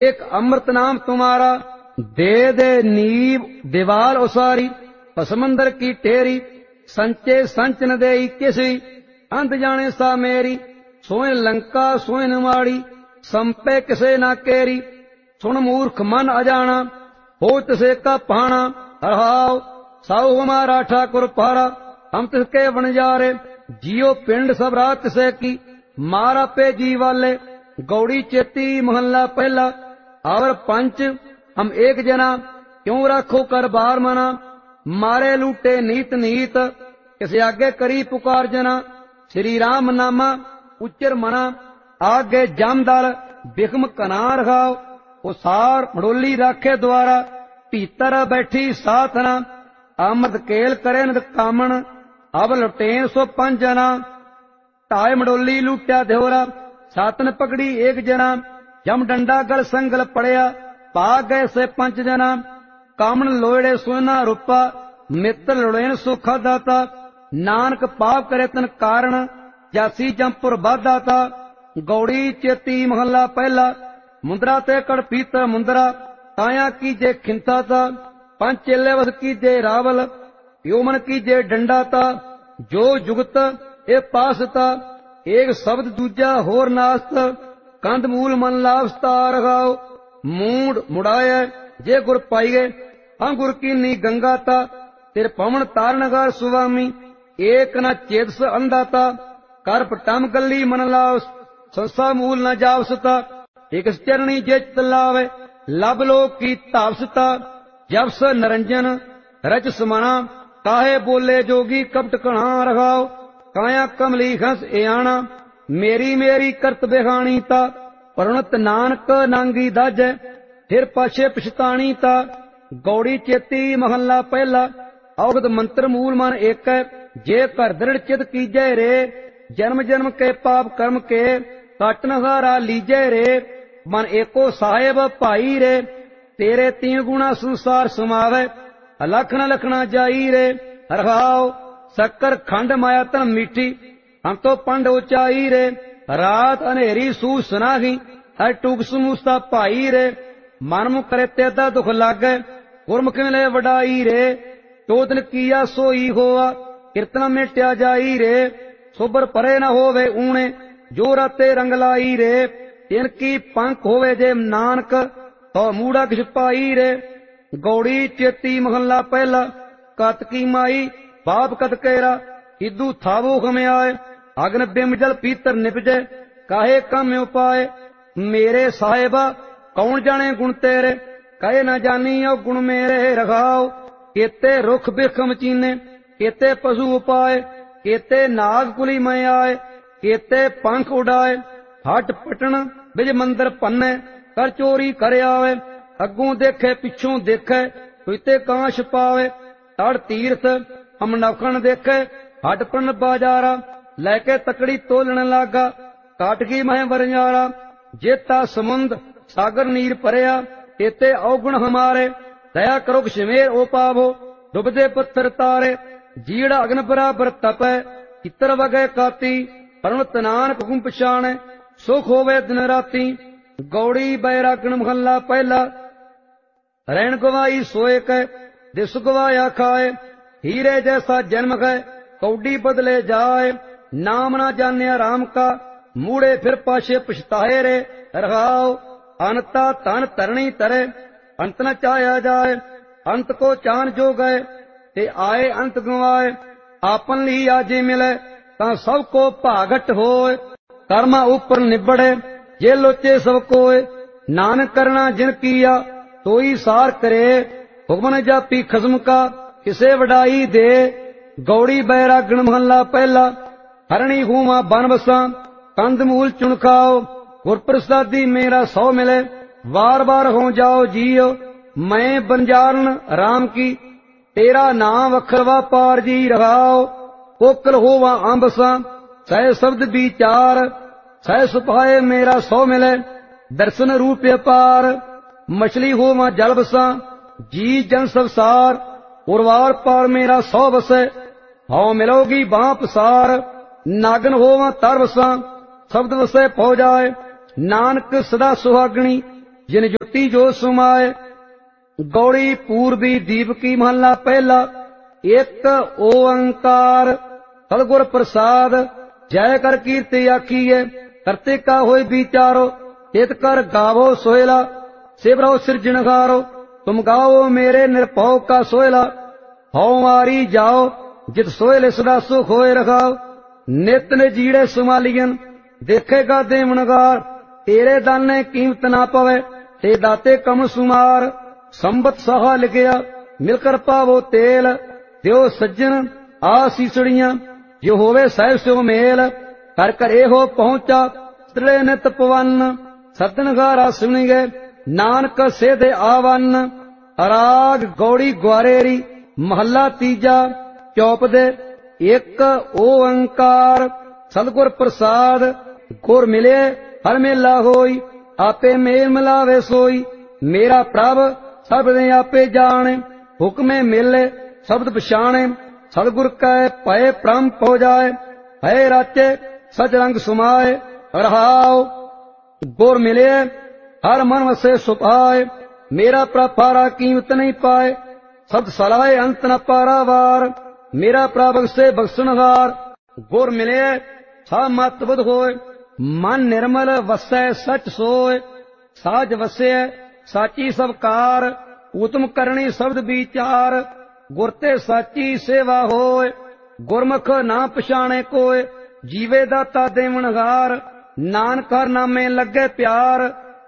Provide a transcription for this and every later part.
एक अमृत नाम तुम्हारा, दे दे नींव दीवाल उसारी, समंदर की टेरी, संचे संच न देई किसी, अंत जाने सा मेरी, सोए लंका सोए माड़ी, संपे किसे ना केरी, सुन मूर्ख मन अजाना, हो तिसे का पाना, रहाओ साऊ हमारा ठाकुर पारा, हम तिसके वनजारे, जियो पिंड सब रात तिसे की, मारा पे जी वाले, गौड़ी चेती महल्ला पहला, और पंच हम एक जना, क्यों राखो कर बार मना, मारे लूटे नीत नीत, किसे आगे करी पुकार जना, श्री राम नामा उच्चर मना, आगे जामदल बिखम कना रखाओ, उसार मड़ोली राखे द्वारा, भीतर बैठी साथना, अमृत केल करे नद कामन, अब लुटेन सो पंच जना, टाय मड़ोली लूटिया देवरा, सातन पकड़ी एक जना, जम डंडा गल संगल पड़िया, भाग गए से पंच जना, कामन लोड़े सोना रूपा, मित्र लुड़ेन सुखा दाता, नानक पाप करे तन कारण, जासी जमपुर बाधा था, गौड़ी चेती महला पहला, मुंदरा ते कड़ पीतर मुंदरा, ताया की जे खिंता था, पंच चेले वस की जे रावल, योमन की जे डंडा था, जो जुगत ए पास था, एक शब्द दूजा होर नास्त, कंद मूल मन लाभस्ता रखाओ, मूड मुड़ाया जे गुर पाइए, हम गुर की नी गंगा था, तिर पवन तारणगर सुवामी, एक न चेतस अंधा था, कर पटम गली मन लावस, संसा मूल न जावसता, एक चरणी जे चितलावे, लब लोक की तापसता, जब स नरंजन रच समाना, काहे बोले जोगी कपट कणा रखाओ, काया कमली खस एयाना, मेरी मेरी करत बेहानी ता, परणत नानक नांगी दाज, फिर पाछे पछतानी ता, गौड़ी चेती महला पहला, औगत मंत्र मूल मन एक, जे कर दृढ़ चित कीजै रे, जन्म जन्म के पाप कर्म के, काटन हारा लीजै रे, मन एको साहेब भाई रे, तेरे तीन गुणा संसार समावे, लखना लखना जाई रे, रखाओ शक्कर खंड माया तन मीठी, हम तो पंड ऊंचाई रे, रात अनेरी सू सुनाही, हर टूक समूसता भाई रे, मन मुख करे तेदा दुख लागे, गुरमुख मिले वडाई रे, चोदन किया सोई होआ, कीर्तन मेट्या जाई रे, सोबर परे न होवे ऊणे, जो राते रंग लाई रे, तिनकी पंख होवे जे नानक, तो मूड़ा किछ पाई रे, गौड़ी चेती महला पहला, कत की माई बाप कत केरा, इदू थावो खमे आए, अग्न बिम जल पीतर निपजे, काहे कम उपाय, मेरे साहेबा कौन जाने गुण तेरे, कहे न जानी ओ गुण मेरे रखाओ, केते रुख बिखम चीने, केते पशु उपाय, केते नाग कुली में आए, केते पंख उड़ाए, हट पटन बिज मंदिर पन्ने, कर चोरी कर आवे, अगों देखे पिछों देखे, तुते कांश पावे, तड़ तीर्थ हम नौखन देखे, हट पन बाजारा, लेके तकड़ी तोलन लागा, काटगी मह वरजारा, जेता समुंद सागर नीर परया, तेते अवगुण हमारे, दया करो क्षमेर ओ पावो, डुबदे पत्थर तारे, जीड़ अग्न बराबर तपै, चित्र वगै काती, परमत नानक हुकुम पछाणे, सुख होवे दिन राती, गौड़ी बैरागण महला पहला, रैन गवाई सोए कै, दिस गवाया खाए, हीरे जैसा जन्म है, कौडी बदले जाए, नाम ना जाने राम का, मूड़े फिर पाछे पछताए रे, रखाओ अनता तन तरणी तरे, अंत न चाया जाए, अंत को चान जो गए, ते आए अंत गवाए, आपन ली आजे मिले, ता सबको भागट होए, कर्मा ऊपर निबड़े, जे लोचे सब कोय, नानक करना जिन किया, तोई सार करे, हुक्म जापी खसम का, किसे वडाई दे, गौड़ी बैरागण महला पहला, हरणी हुआ बन बसा, कंद मूल चुन खाओ, गुर प्रसादी मेरा सौ मिले, बार बार हो जाओ जियो, मैं बंजारन राम की, तेरा नाम अखरवा पार जी रखाओ, कोकल होवा आंबसा, सह शब्द विचार, सह सुपाए मेरा सौ मिले, दर्शन रूप पार, मछली होवा जल बसा, जी जन संसार, उर्वार पार मेरा सौ बसे, हौ मिलोगी बांप सार, नागन होवा तर बसा, शब्द वसे पौ जाए, नानक सदा सुहागणी, ਜਿਨ ਜੁੱਤੀ ਜੋ ਸੁਮਾਏ। ਗੌੜੀ ਪੂਰਬੀ ਦੀਪਕੀ ਮਹੱਲਾ ਪਹਿਲਾ। ਇੱਕ ਓੰਕਾਰ ਸਤਿਗੁਰ ਪ੍ਰਸਾਦ, ਜੈ ਕਰ ਕੀਰਤੀ ਆਖੀਏ। ਕਰਤੇ ਕਾ ਹੋਇ ਵਿਚਾਰੋ, ਚੇਤ ਕਰ ਗਾਵੋ ਸੋਹਿਲਾ। ਸਿਵਰੋ ਸਿਰਜਣਹਾਰੋ, ਤੁਮ ਗਾਓ ਮੇਰੇ ਨਿਰਭਉ ਕਾ ਸੋਹਿਲਾ। ਹਉ ਮਾਰੀ ਜਾਓ, ਜਿਤ ਸੋਹਿਲੇ ਸਦਾ ਸੁਖ ਹੋਏ ਰਖਾਓ। ਨਿਤ ਨੇ ਜੀੜੇ ਸੁਮਾਲੀਅਨ, ਦੇਖੇਗਾ ਦੇਵਨਗਾਰ। ਤੇਰੇ ਦਾਨੇ ਕੀਮਤ ਨਾ ਪਵੇ, ਤੇ ਦਾਤੇ ਕਮ ਸੁਮਾਰ। ਸੰਬਤ ਸਹਾ ਲਿਖਿਆ, ਮਿਲ ਕਰ ਪਾਵੋ ਤੇਲ। ਦਿਓ ਸੱਜਣ ਆਸੀਸੜੀਆਂ, ਜੋ ਹੋਵੇ ਸਹਿਬ ਸਿਓ ਮੇਲ। ਕਰ ਕਰ ਇਹੋ ਪਹੁੰਚਾ, ਤ੍ਰਿੜੇ ਨਿਤ ਪਵਨ। ਸਤਨਗਾਰਾ ਸੁਣੀ ਗਏ, ਨਾਨਕ ਸੇਧੇ ਆਵਨ। ਰਾਗ ਗੌੜੀ ਗੁਆਰੇਰੀ ਮਹੱਲਾ ਤੀਜਾ। ਚੌਪਦੇ। ਇੱਕ ਓੰਕਾਰ ਸਤਿਗੁਰ ਪ੍ਰਸਾਦ, ਗੁਰ ਮਿਲੇ ਹਰ ਮੇਲਾ ਹੋਈ। ਆਪੇ ਮੇਲ ਮਿਲਾਵੇ ਸੋਈ, ਮੇਰਾ ਪ੍ਰਭ ਸਭ ਦੇ ਆਪੇ ਜਾਣੇ। ਹੁਕਮੇ ਮਿਲੇ ਸ਼ਬਦ ਪਛਾਣੇ, ਸਤਿਗੁਰ ਕੈ ਭਏ ਪ੍ਰਮ ਪਹੁ ਜਾਏ। ਹੈ ਰਾਚੇ ਸਚ ਰੰਗ ਸੁਮਾਏ, ਰਹਾਉ ਗੁਰ ਮਿਲੇ ਹਰ ਮਨ ਵਸੇ ਸੁਭਾਏ। ਮੇਰਾ ਪ੍ਰਭ ਪਾਰਾ ਕੀਮਤ ਨਹੀਂ ਪਾਏ, ਸਬਦ ਸਲਾਹੇ ਅੰਤ ਨ ਪਾਰਾਵਾਰ। ਮੇਰਾ ਪ੍ਰਭ ਬਖਸ਼ੇ ਬਖਸ਼ਣਹਾਰ, ਗੁਰ ਮਿਲੇ ਸਾ ਮਤ ਬੁਧ ਹੋਏ। ਮਨ ਨਿਰਮਲ ਵਸੈ ਸਚ ਸੋਏ, ਸਾਜ ਵਸੈ ਸਾਚੀ ਸਭ ਕਾਰ। ਉਤਮ ਕਰਨੀ ਸ਼ਬਦ ਵਿਚਾਰ, ਗੁਰ ਤੇ ਸਾਚੀ ਸੇਵਾ ਹੋਏ। ਗੁਰਮੁਖ ਨਾ ਪਛਾਣੇ ਕੋਏ, ਜੀਵੇ ਦਾਤਾ ਦੇਵਨਹਾਰ। ਨਾਨਕ ਹਰ ਨਾਮੇ ਲੱਗੇ ਪਿਆਰ।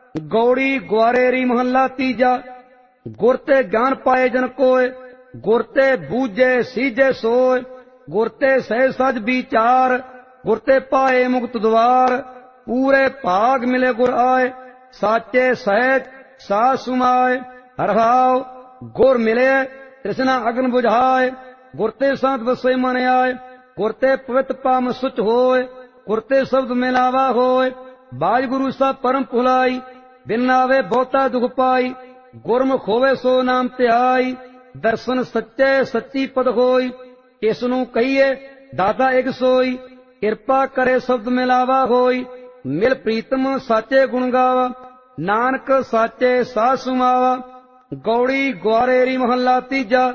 ਗੌੜੀ ਗੁਆਰੇਰੀ ਮਹੱਲਾ ਤੀਜਾ। ਗੁਰ ਤੇ ਗਿਆਨ ਪਾਏ ਜਨ ਕੋਏ, ਗੁਰ ਤੇ ਬੂਝੇ ਸੀਜੇ ਸੋਏ। ਗੁਰ ਤੇ ਸਹਿ ਸਜ ਵਿਚਾਰ, ਗੁਰ ਤੇ ਪਾਏ ਮੁਕਤ ਦੁਆਰ। ਪੂਰੇ ਭਾਗ ਮਿਲੇ ਗੁਰ ਆਏ, ਸਾਚੇ ਸਹਿਜ ਸਾ ਸੁਮਾਏ। ਰਹਾਉ ਗੁਰ ਮਿਲੇ ਤ੍ਰਿਸ਼ਨਾ ਅਗਨ ਬੁਝਾਏ। ਗੁਰ ਤੇ ਸੰਤ ਵਸੇ ਮਨ ਆਏ, ਗੁਰ ਤੇ ਪਵਿੱਤ ਪਾਮ ਸੁਚ ਹੋਏ। ਗੁਰ ਤੇ ਸ਼ਬਦ ਮਿਲਾਵਾ ਹੋਏ, ਬਾਜ ਗੁਰੂ ਸਾ ਪਰਮ ਭੁਲਾਈ। ਬਿਨ ਆਵੇ ਬਹੁਤਾ ਦੁਖ ਪਾਈ, ਗੁਰਮੁਖ ਹੋਵੇ ਸੋ ਨਾਮ ਧਿਆਈ। ਦਰਸ਼ਨ ਸੱਚੇ ਸੱਚੀ ਪਦ ਹੋਈ, ਕਿਸ ਨੂੰ ਕਹੀਏ ਦਾਤਾ ਇਕ ਸੋਈ। ਕਿਰਪਾ ਕਰੇ ਸ਼ਬਦ ਮਿਲਾਵਾ ਹੋਈ, ਮਿਲ ਪ੍ਰੀਤਮ ਸਾਚੇ ਗੁਣ ਗਾਵਾ। ਨਾਨਕ ਸਾਚੇ ਸਾਧ ਸੁਮਾਵਾ। ਗੌੜੀ ਗੁਆਰੇਰੀ ਮਹੱਲਾ ਤੀਜਾ।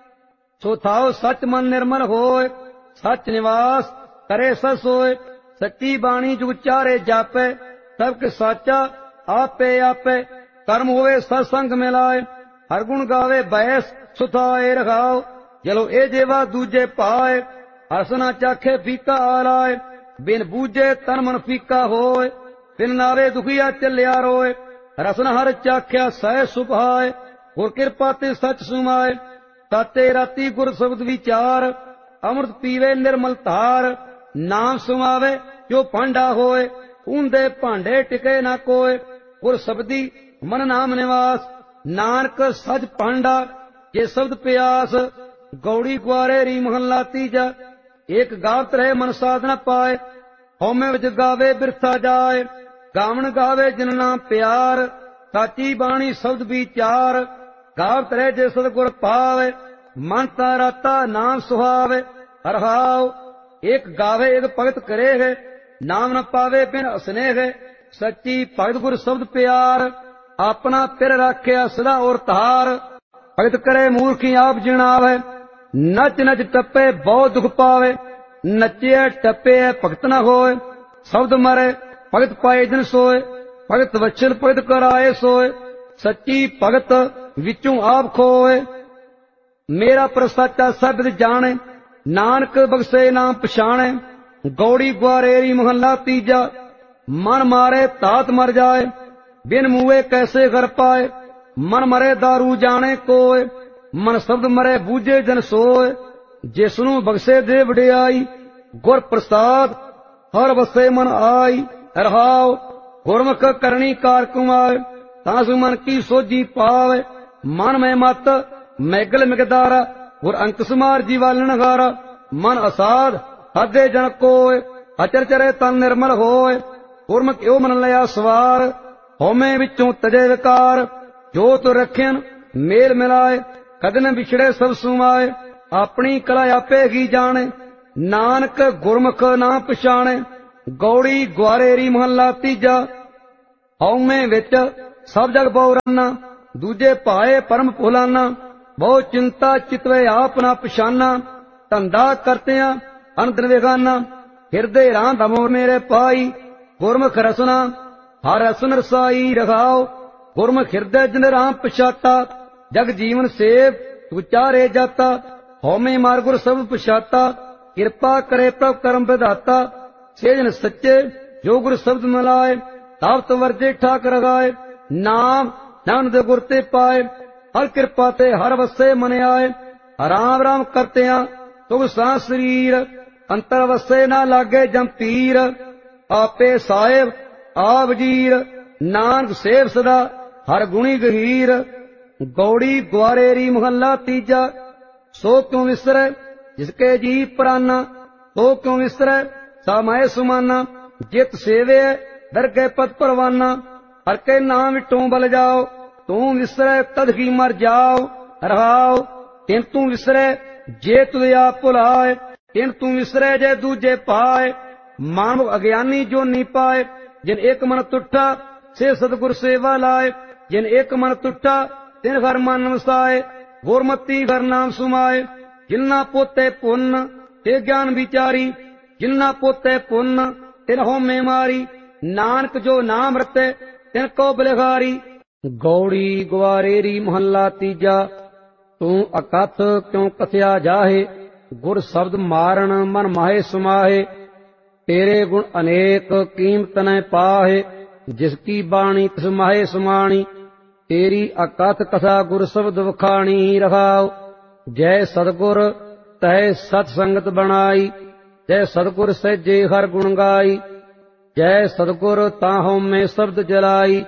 ਸੋ ਥਾਉ ਸਚ ਮਨ ਨਿਰਮਲ ਹੋਏ, ਸਚ ਨਿਵਾਸ ਕਰੇ ਸਚ ਸੋਏ। ਸੱਚੀ ਬਾਣੀ ਜੁਗ ਚਾਰੇ ਜਾਪੇ, ਸਭ ਕਿ ਸਾਚਾ ਆਪੇ ਆਪੇ। ਕਰਮ ਹੋਵੇ ਸਤ ਸੰਗ ਮਿਲਾਏ, ਹਰ ਗੁਣ ਗਾਵੇ ਬੈਸ ਸੁਥਾਏ। ਰਖਾਓ ਜਲੋ ਇਹ ਜੇਵਾ ਦੂਜੇ ਪਾਏ, ਹਰਸ ਨਾ ਚਾਖੇ ਫੀਕਾ ਆਲਾਏ। ਬਿਨ ਬੂਝੇ ਤਨ ਮਨ ਫੀਕਾ ਹੋਏ, ਬਿਨ ਨਾਵੇ ਦੁਖੀਆ ਚੱਲਿਆ ਰੋਏ। ਰਸਨ ਹਰ ਚਾਖਿਆ ਸਹਿ ਸੁਭਾਏ, ਗੁਰ ਕਿਰਪਾ ਤੇ ਸਚ ਸੁਮਾਏ। ਤਾਤੇ ਰਾਤੀ ਗੁਰ ਸ਼ਬਦ ਵਿਚਾਰ, ਅੰਮ੍ਰਿਤ ਪੀਵੇ ਨਿਰਮਲ ਧਾਰ। ਨਾਮ ਸੁਮਾਵੇ ਜੋ ਭਾਂਡਾ ਹੋਏ, ਉਂਦੇ ਭਾਂਡੇ ਟਿਕੇ ਨਾ ਕੋਏ। ਗੁਰ ਸ਼ਬਦੀ ਮਨ ਨਾਮ ਨਿਵਾਸ, ਨਾਨਕ ਸਚ ਭਾਂਡਾ ਜੇ ਸ਼ਬਦ ਪਿਆਸ। ਗੌੜੀ ਗੁਆਰੇਰੀ ਮਹੱਲਾ ਤੀਜਾ। ਇੱਕ ਗਾਵਤ ਰਹੇ ਮਨ ਸਾਧਨਾ ਪਾਏ, ਹਉਮੈ ਵਿੱਚ ਗਾਵੇ ਬਿਰਥਾ ਜਾਏ। ਗਾਵਣ ਗਾਵੇ ਜਿਨ ਨਾਮ ਪਿਆਰ, ਸਾਚੀ ਬਾਣੀ ਸ਼ਬਦ ਵਿਚਾਰ। ਗਾਵਤ ਰਹੇ ਜੇ ਸਤਿਗੁਰ ਪਾਵੇ, ਮਨ ਤਾ ਰਾਤਾ ਨਾਮ ਸੁਹਾਵੇ। ਰਹਾਉ ਇੱਕ ਗਾਵੇ ਇੱਕ ਭਗਤ ਕਰੇ ਹੈ, ਨਾਮ ਨ ਪਾਵੇ ਬਿਨ ਅਸਨੇਹ। ਸੱਚੀ ਭਗਤ ਗੁਰ ਸ਼ਬਦ ਪਿਆਰ, ਆਪਣਾ ਪਿਰ ਰਾਖਿਆ ਸਦਾ ਔਰ ਧਾਰ। ਭਗਤ ਕਰੇ ਮੂਰਖੀ ਆਪ ਜਿਣਾਵੇ, ਨਚ ਨਚ ਟੱਪੇ ਬਹੁਤ ਦੁਖ ਪਾਵੇ। ਨਚਿਆ ਟੱਪੇ ਭਗਤ ਨ ਹੋਏ, ਸ਼ਬਦ ਮਰੇ ਭਗਤ ਪਾਏ ਦਿਨ ਸੋਏ। ਭਗਤ ਵਚਨ ਭਗਤ ਕਰਾਏ ਸੋਏ, ਸੱਚੀ ਭਗਤ ਵਿੱਚੋਂ ਆਪ ਖੋਏ। ਮੇਰਾ ਪ੍ਰਸਾਚਾ ਸਬਦ ਜਾਣੇ, ਨਾਨਕ ਬਖਸ਼ੇ ਨਾਮ ਪਛਾਣੇ। ਗੌੜੀ ਗੁਆਰੇਰੀ ਮਹੱਲਾ ਤੀਜਾ। ਮਨ ਮਾਰੇ ਤਾਤ ਮਰ ਜਾਏ, ਬਿਨ ਮੂਏ ਕੈਸੇ ਘਰ ਪਾਏ। ਮਨ ਮਰੇ ਦਾਰੂ ਜਾਣੇ ਕੋਏ, ਮਨ ਸ਼ਬਦ ਮਰੇ ਬੂਝੇ ਜਨ ਸੋਏ। ਜਿਸ ਨੂੰ ਬਖਸ਼ੇ ਦੇ ਵਡਿਆਈ, ਗੁਰ ਪ੍ਰਸਾਦ ਹਰ ਵਸੇ ਮਨ ਆਈ। ਰਹਾਉ ਗੁਰਮੁਖ ਕਰਨੀ ਕਾਰ ਕਮਾਏ, ਤਾਂ ਸੁ ਮਨ ਕੀ ਸੋਝੀ ਪਾਵੇ। ਮਨ ਮੈਂ ਮਤ ਮੈਗਲ ਮਿਗਦਾਰਾ, ਗੁਰ ਅੰਕ ਸਮਾਰ ਜੀਵਾਲਣ ਗਾਰਾ। ਮਨ ਅਸਾਧ ਹੱਦੇ ਜਨ ਕੋਏ, ਅਚਰ ਚਰੇ ਤਨ ਨਿਰਮਲ ਹੋਏ। ਗੁਰਮੁਖ ਇਉ ਮਨ ਲਿਆ ਸਵਾਰ, ਹਉਮੈ ਵਿੱਚੋਂ ਤਜੇ ਵਿਕਾਰ। ਜੋ ਤੁ ਰਖਿਆਨ ਮੇਲ ਮਿਲਾਏ, ਕਦ ਨ ਵਿਛੜੇ ਸਭ ਸੁਮਾਏ। ਆਪਣੀ ਕਲਾ ਆਪੇ ਹੀ ਜਾਣੇ, ਨਾਨਕ ਗੁਰਮੁਖ ਨਾ ਪਛਾਣੇ। ਗੌੜੀ ਗੁਆਰੇਰੀ ਮਹੱਲਾ ਤੀਜਾ। ਹਉਮੈ ਵਿੱਚ ਸਭ ਜਗ ਪਉਰਾਨਾ। ਦੂਜੇ ਭਾਏ ਪਰਮ ਭੁਲਾਨਾ, ਬਹੁ ਚਿੰਤਾ ਚਿਤਵੇ ਆਪ ਨਾ ਪਛਾਨਾ। ਧੰਦਾ ਕਰਤਿਆਂ ਅਨੰਦ ਵੇਗਾਨਾ, ਹਿਰਦੇ ਰਾਂਧ ਅਮੋਰ ਮੇਰੇ ਪਾਈ। ਗੁਰਮੁਖ ਰਸਨਾ ਹਰ ਰਸਨ ਰਸਾਈ ਰਖਾਓ, ਗੁਰਮੁਖ ਹਿਰਦੇ ਜਿਨ ਰਾਮ ਪਛਾਤਾ। ਜਗ ਜੀਵਨ ਸੇਵ ਉਚਾਰੇ ਜਾਤਾ, ਹਉਮੈ ਮਾਰ ਗੁਰ ਸਬਦ ਪਛਾਤਾ। ਕਿਰਪਾ ਕਰੇ ਪ੍ਰਭ ਕਰਮ ਵਿਧਾਤਾ, ਸੇ ਜਨ ਸੱਚੇ ਜੋ ਗੁਰ ਸ਼ਬਦ ਮਿਲਾਏ। ਤਾਵਤ ਵਰਜੇ ਠਾਕ ਰਗਾਏ, ਨਾਮ ਨਾਨਕ ਦੇ ਗੁਰ ਤੇ ਪਾਏ। ਹਰ ਕਿਰਪਾ ਤੇ ਹਰ ਵਸੇ ਮਨ ਆਏ, ਰਾਮ ਰਾਮ ਕਰਤਿਆਂ ਤੁਗ ਸਾਂ ਸਰੀਰ। ਅੰਤਰ ਵਸੇ ਨਾ ਲਾਗੇ ਜੰਪੀਰ, ਆਪੇ ਸਾਹਿਬ ਆ ਵਜੀਰ। ਨਾਨਕ ਸੇਵ ਸਦਾ ਹਰ ਗੁਣੀ ਗਹੀਰ। ਗੌੜੀ ਗਵਾਰੇਰੀ ਮਹੱਲਾ ਤੀਜਾ। ਸੋ ਕਿਉ ਵਿਸਰੈ ਜਿਸਕੇ ਜੀ ਪ੍ਰਾਨਾ, ਸੋ ਕਿਉ ਵਿਸਰੈ ਸਾ ਮਹਿ ਸੁਮਾਨਾ। ਜਿਤ ਸੇਵੇ ਦਰਗਹਿ ਪਦ ਪਰਵਾਨਾ, ਹਰ ਕੇ ਨਾਮ ਵਿਟੋਂ ਬਲ ਜਾਓ। ਤੂੰ ਵਿਸਰੈ ਤਦ ਹੀ ਮਰ ਜਾਓ ਰਹਾਓ। ਤਿਨ ਤੂੰ ਵਿਸਰੈ ਜੇ ਤੁਧ ਆਪ ਭੁਲਾਏ, ਤਿਨ ਤੂੰ ਵਿਸਰੈ ਜੇ ਦੂਜੇ ਪਾਏ। ਮਾਨਵ ਅਗਿਆਨੀ ਜੋ ਨੀ ਪਾਏ, ਜਿਨ ਇੱਕ ਮਨ ਤੁਠਾ ਸੇ ਸਤਿਗੁਰ ਸੇਵਾ ਲਾਏ। ਜਿਨ ਇੱਕ ਮਨ ਤੁਠਾ ਤਿਨ ਘਰ ਮਨ ਵਸਾਏ, ਗੁਰਮਤੀ ਘਰ ਨਾਮ ਸੁਮਾਏ। ਜਿਨ੍ਹਾਂ ਪੋਤੇ ਪੁੰਨ ਤੇ ਗਿਆਨ ਵਿਚਾਰੀ, ਜਿਨ੍ਹਾਂ ਪੋਤੇ ਪੁੰਨ ਤਿਨ ਹਉਮੈ ਮਾਰੀ। ਨਾਨਕ ਜੋ ਨਾਮ ਰਤੇ ਤਿਨ ਕੋ ਬਲਿਹਾਰੀ। ਗੌੜੀ ਗਵਾਰੇਰੀ ਮਹੱਲਾ ਤੀਜਾ। ਤੂੰ ਅਕਥ ਕਿਉ ਕਥਿਆ ਜਾਹੇ, ਗੁਰ ਸ਼ਬਦ ਮਾਰਨ ਮਨ ਮਾਹੇ ਸਮਾਹੇ। ਤੇਰੇ ਗੁਣ ਅਨੇਕ ਕੀਮਤ ਨਹਿ ਪਾਹੇ, ਜਿਸ ਕੀ ਬਾਣੀ ਤਿਸ ਮਾਹੇ ਸਮਾਣੀ। ਤੇਰੀ ਅਕਥ ਕਥਾ ਗੁਰ ਸ਼ਬਦ ਵਖਾਣੀ ਰਹਾਉ। ਜੈ ਸਤਿਗੁਰ ਤੈ ਸਤ ਸੰਗਤ ਬਣਾਈ, ਜੈ ਸਤਿਗੁਰ ਸਹਿਜੇ ਹਰ ਗੁਣ ਗਾਈ। ਜੈ ਸਤਿਗੁਰ ਤਾਹਉ ਮੈਂ ਸ਼ਬਦ ਜਲਾਈ।